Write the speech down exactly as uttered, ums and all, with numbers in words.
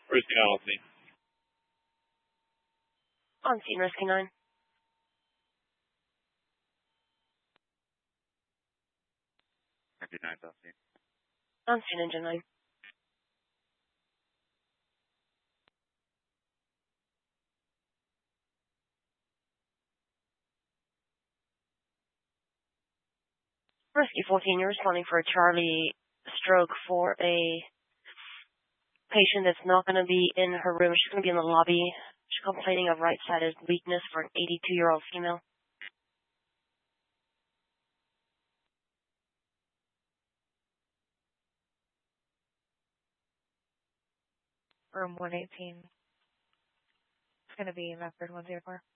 Rescue nine on scene. On scene, Rescue nine. Engine nine's on scene. On scene, Engine nine. Rescue fourteen, you're responding for a Charlie stroke for a patient that's not going to be in her room. She's going to be in the lobby. She's complaining of right-sided weakness for an eighty-two-year-old female. Room one eighteen. It's going to be Method one zero four.